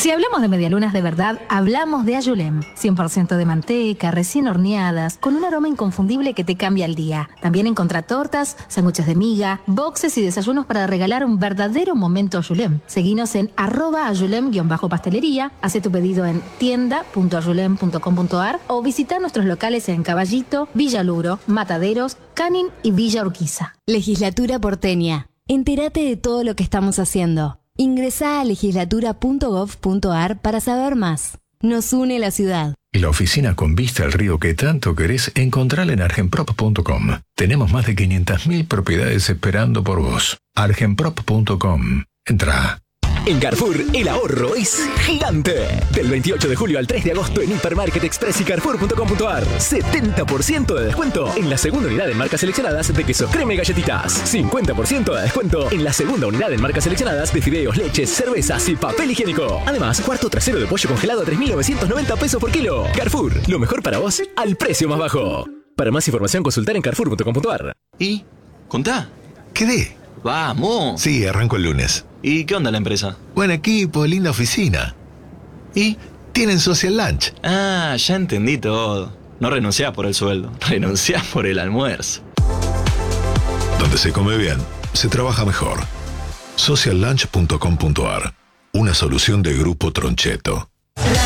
Si hablamos de medialunas de verdad, hablamos de Ayulem. 100% de manteca, recién horneadas, con un aroma inconfundible que te cambia el día. También encontrá tortas, sándwiches de miga, boxes y desayunos para regalar un verdadero momento Ayulem. Seguinos en @ayulem_pastelería, hace tu pedido en tienda.ayulem.com.ar o visita nuestros locales en Caballito, Villa Luro, Mataderos, Canin y Villa Urquiza. Legislatura porteña. Entérate de todo lo que estamos haciendo. Ingresá a legislatura.gov.ar para saber más. Nos une la ciudad. Y la oficina con vista al río que tanto querés, encontrala en argenprop.com. Tenemos más de 500.000 propiedades esperando por vos. argenprop.com. Entrá. En Carrefour, el ahorro es gigante. Del 28 de julio al 3 de agosto en Hipermarket Express y Carrefour.com.ar. 70% de descuento en la segunda unidad en marcas seleccionadas de queso crema y galletitas. 50% de descuento en la segunda unidad en marcas seleccionadas de fideos, leches, cervezas y papel higiénico. Además, cuarto trasero de pollo congelado a 3.990 pesos por kilo. Carrefour, lo mejor para vos al precio más bajo. Para más información, consultar en Carrefour.com.ar. ¿Y? ¿Contá? ¿Qué? ¡Vamos! Sí, arranco el lunes. ¿Y qué onda la empresa? Buen equipo, linda oficina. ¿Y? Tienen social lunch. Ah, ya entendí todo. No renunciás por el sueldo, renunciás por el almuerzo. Donde se come bien, se trabaja mejor. Sociallunch.com.ar. Una solución de Grupo Troncheto.